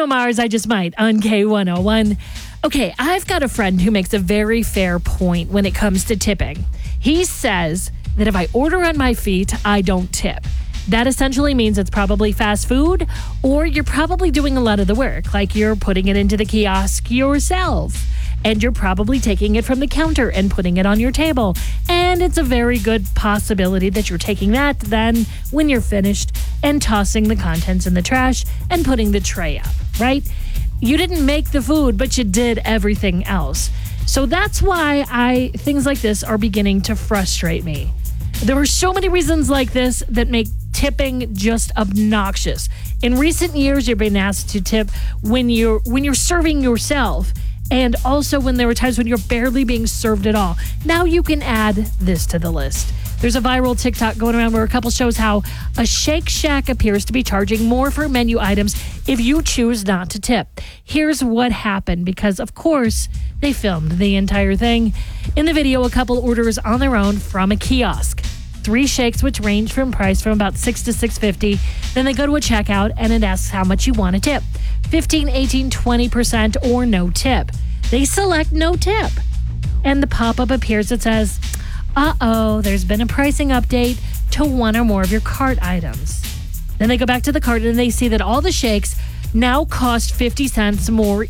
Bruno Mars, I Just Might on K101. Okay, I've got a friend who makes a very fair point when it comes to tipping. He says that if I order on my feet, I don't tip. That essentially means it's probably fast food, or you're probably doing a lot of the work, like you're putting it into the kiosk yourself. And you're probably taking it from the counter and putting it on your table. And it's a very good possibility that you're taking that then when you're finished and tossing the contents in the trash and putting the tray up, right? You didn't make the food, but you did everything else. So that's why things like this are beginning to frustrate me. There are so many reasons like this that make tipping just obnoxious. In recent years, you've been asked to tip when you're serving yourself, and also when there were times when you're barely being served at all. Now you can add this to the list. There's a viral TikTok going around where a couple shows how a Shake Shack appears to be charging more for menu items if you choose not to tip. Here's what happened, because of course they filmed the entire thing. In the video, a couple orders on their own from a kiosk. 3 shakes, which range from price from about $6 to $6.50. Then they go to a checkout and it asks how much you want to tip. 15, 18, 20% or no tip. They select no tip. And the pop-up appears that says, there's been a pricing update to one or more of your cart items. Then they go back to the cart and they see that all the shakes now cost 50 cents more